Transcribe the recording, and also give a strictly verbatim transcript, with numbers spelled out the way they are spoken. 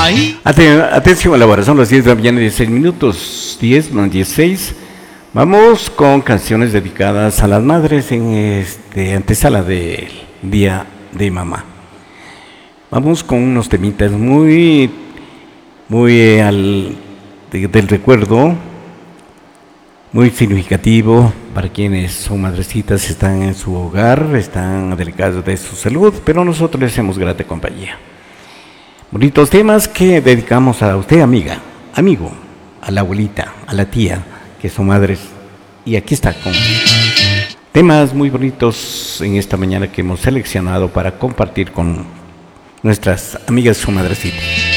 Ahí. Aten- Atención a la hora, son las diez de la mañana, dieciséis minutos, diez, no, dieciséis. Vamos con canciones dedicadas a las madres en este antesala del Día de Mamá. Vamos con unos temitas muy, muy eh, al, de- del recuerdo, muy significativo para quienes son madrecitas, están en su hogar, están delicados de su salud, pero nosotros les hacemos grata compañía. Bonitos temas que dedicamos a usted, amiga, amigo, a la abuelita, a la tía, que son madres. Y aquí está con temas muy bonitos en esta mañana que hemos seleccionado para compartir con nuestras amigas su madrecitas.